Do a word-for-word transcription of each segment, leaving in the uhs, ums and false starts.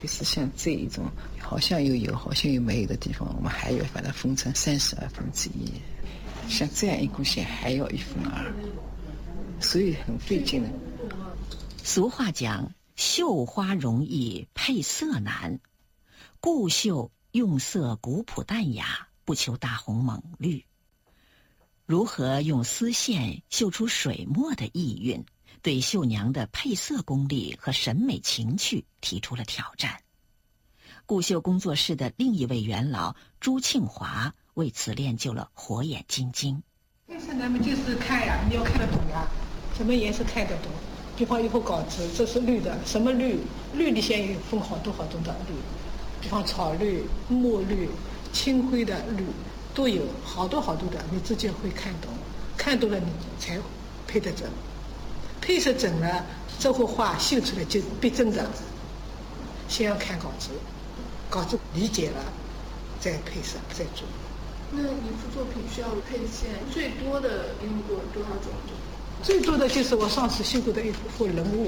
就是像这一种好像又有好像又没有的地方，我们还要把它分成三十二分之一。像这样一根线还要一分二，所以很费劲的。 俗话讲，绣花容易配色难。顾绣用色古朴淡雅，不求大红猛绿。如何用丝线绣出水墨的意蕴，对绣娘的配色功力和审美情趣提出了挑战。顾绣工作室的另一位元老朱庆华为此练就了火眼金睛。 但是咱们就是看呀，你要看得懂呀，什么颜色看得懂。比方一幅稿子，这是绿的，什么绿？绿里先有分好多好多的绿，比方草绿、墨绿、青灰的绿都有，好多好多的，你自己会看懂，看懂了你才配得准，配色准了，这幅画绣出来就逼真的。先要看稿子，稿子理解了，再配色，再做。 那一幅作品需要配线最多的用过多少种？ 最多的就是我上次绣过的一幅人物，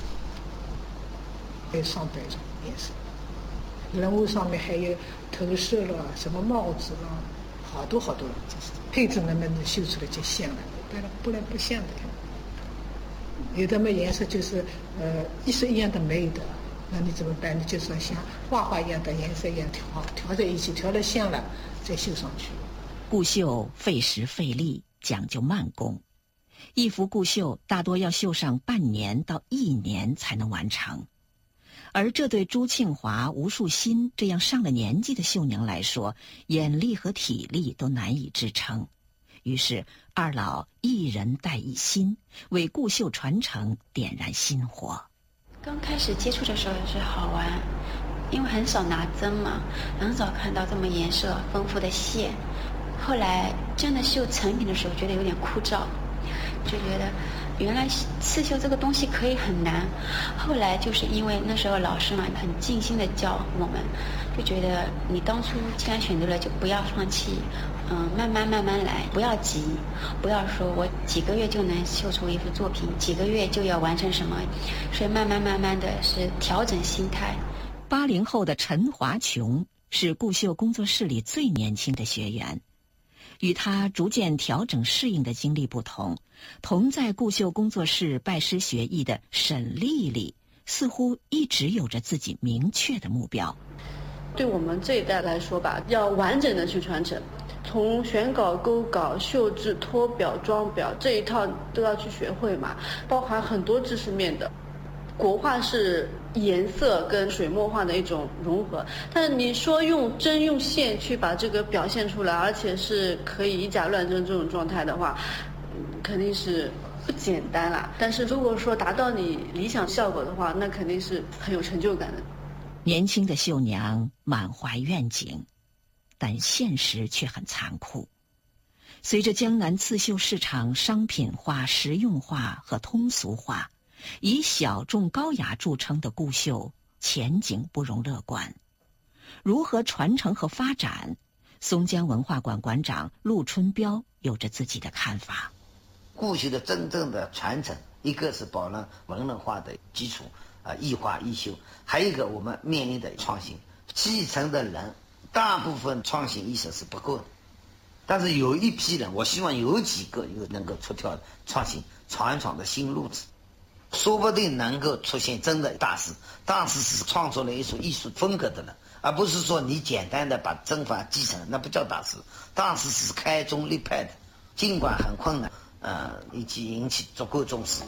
有上百种颜色。人物上面还有头饰了，什么帽子了，好多好多了，就是配置能不能绣出来就像了，不然不然不像的。有的嘛颜色就是呃一式一样的没有的，那你怎么办？你就是要像画画一样的颜色一样调调在一起，调了像了再绣上去。 顾绣费时费力，讲究慢工。一幅顾绣大多要绣上半年到一年才能完成，而这对朱庆华、吴树新这样上了年纪的绣娘来说，眼力和体力都难以支撑。于是二老一人带一心，为顾绣传承点燃新火。 刚开始接触的时候是好玩，因为很少拿针嘛，很少看到这么颜色丰富的线。后来真的绣成品的时候，觉得有点枯燥，就觉得原来刺绣这个东西可以很难。后来就是因为那时候老师嘛很尽心的教我们，就觉得你当初既然选择了，就不要放弃，嗯，慢慢慢慢来，不要急，不要说我几个月就能绣出一幅作品，几个月就要完成什么，所以慢慢慢慢的是调整心态。 八零后的陈华琼是顾绣工作室里最年轻的学员。与他逐渐调整适应的经历不同，同在顾绣工作室拜师学艺的沈丽丽似乎一直有着自己明确的目标。 对我们这一代来说吧，要完整的去传承，从选稿、勾稿、绣制、脱表、装表这一套都要去学会嘛，包含很多知识面的。国画是颜色跟水墨画的一种融合，但是你说用针用线去把这个表现出来，而且是可以以假乱真这种状态的话，肯定是不简单啦。但是如果说达到你理想效果的话，那肯定是很有成就感的。 年轻的绣娘满怀愿景，但现实却很残酷。随着江南刺绣市场商品化、实用化和通俗化，以小众高雅著称的顾绣前景不容乐观。如何传承和发展，松江文化馆馆长陆春标有着自己的看法。 顾绣的真正的传承，一个是保证文人画的基础啊，易画易绣，还有一个我们面临的创新。继承的人大部分创新意识是不够的，但是有一批人，我希望有几个有能够出挑创新闯一闯的新路子，说不定能够出现真的大师。大师是创作了一种艺术风格的人，而不是说你简单的把针法继承，那不叫大师。大师是开宗立派的，尽管很困难，呃，以及引起足够重视。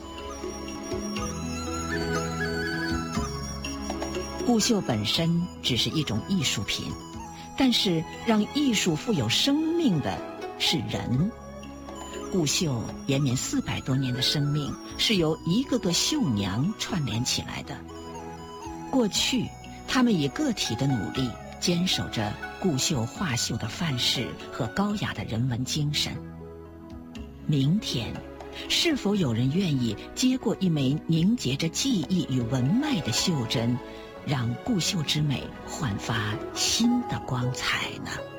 顾绣本身只是一种艺术品，但是让艺术富有生命的是人。顾绣延绵四百多年的生命是由一个个绣娘串联起来的。过去，他们以个体的努力坚守着顾绣画绣的范式和高雅的人文精神。明天，是否有人愿意接过一枚凝结着记忆与文脉的绣针，让顾绣之美焕发新的光彩呢？